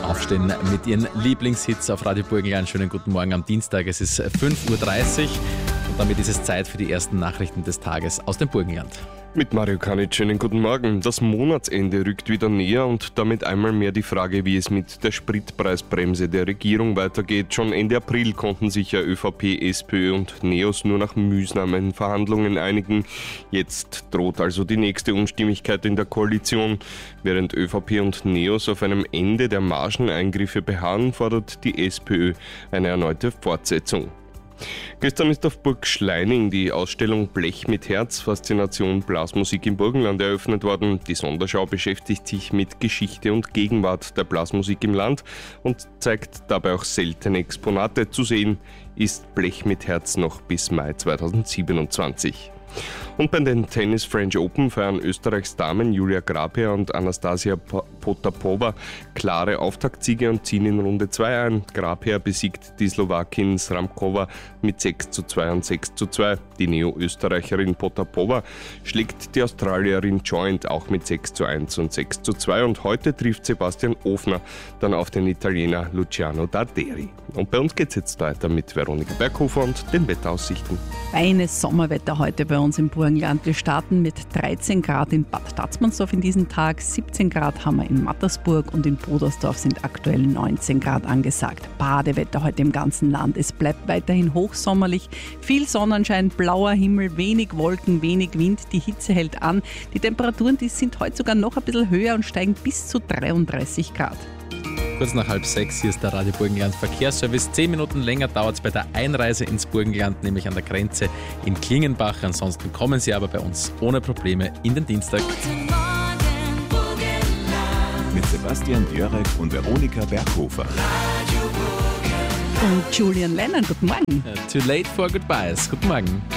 Aufstehen mit ihren Lieblingshits auf Radio Burgenland. Schönen guten Morgen am Dienstag. Es ist 5:30 Uhr und damit ist es Zeit für die ersten Nachrichten des Tages aus dem Burgenland. Mit Mario Kanic, schönen guten Morgen. Das Monatsende rückt wieder näher und damit einmal mehr die Frage, wie es mit der Spritpreisbremse der Regierung weitergeht. Schon Ende April konnten sich ja ÖVP, SPÖ und NEOS nur nach mühsamen Verhandlungen einigen. Jetzt droht also die nächste Unstimmigkeit in der Koalition. Während ÖVP und NEOS auf einem Ende der Margeneingriffe beharren, fordert die SPÖ eine erneute Fortsetzung. Gestern ist auf Burg Schleining die Ausstellung Blech mit Herz, Faszination Blasmusik im Burgenland eröffnet worden. Die Sonderschau beschäftigt sich mit Geschichte und Gegenwart der Blasmusik im Land und zeigt dabei auch seltene Exponate. Zu sehen ist Blech mit Herz noch bis Mai 2027. Und bei den Tennis French Open feiern Österreichs Damen Julia Grabherr und Anastasia Potapova klare Auftaktsiege und ziehen in Runde 2 ein. Grabherr besiegt die Slowakin Sramkova mit 6:2 und 6:2. Die Neo-Österreicherin Potapova schlägt die Australierin Joint auch mit 6:1 und 6:2. Und heute trifft Sebastian Ofner dann auf den Italiener Luciano Darderi. Und bei uns geht es jetzt weiter mit Veronika Berghofer und den Wetteraussichten. Feines Sommerwetter heute bei uns im Burgenland. Wir starten mit 13 Grad in Bad Tatzmannsdorf in diesem Tag, 17 Grad haben wir in Mattersburg und in Bodersdorf sind aktuell 19 Grad angesagt. Badewetter heute im ganzen Land. Es bleibt weiterhin hochsommerlich, viel Sonnenschein, blauer Himmel, wenig Wolken, wenig Wind. Die Hitze hält an. Die Temperaturen, die sind heute sogar noch ein bisschen höher und steigen bis zu 33 Grad. Kurz nach 5:30, hier ist der Radio Burgenland Verkehrsservice. 10 Minuten länger dauert es bei der Einreise ins Burgenland, nämlich an der Grenze in Klingenbach. Ansonsten kommen Sie aber bei uns ohne Probleme in den Dienstag. Guten Morgen, Burgenland. Mit Sebastian Dörek und Veronika Berghofer. Radio Burgenland. Und Julian Lennon, guten Morgen. Too late for goodbyes. Guten Morgen.